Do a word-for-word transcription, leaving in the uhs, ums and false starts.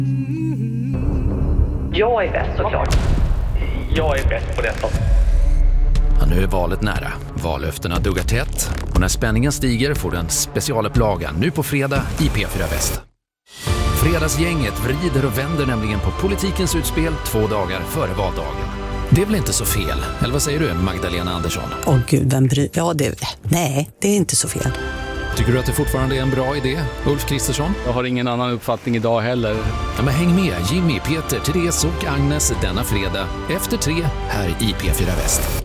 Jag är bäst såklart. Jag är bäst på detta. Ja, nu är valet nära. Vallöftena duggar tätt. Och när spänningen stiger får den specialupplaga nu på fredag i P fyra Väst. Fredagsgänget vrider och vänder nämligen på politikens utspel två dagar före valdagen. Det är väl inte så fel? Eller vad säger du, Magdalena Andersson? Åh gud, vem bryr... Ja, det... Nej, det är inte så fel. Tycker du att det fortfarande är en bra idé, Ulf Kristersson? Jag har ingen annan uppfattning idag heller. Ja, men häng med Jimmy, Peter, Therese och Agnes denna fredag efter tre här i P fyra Väst.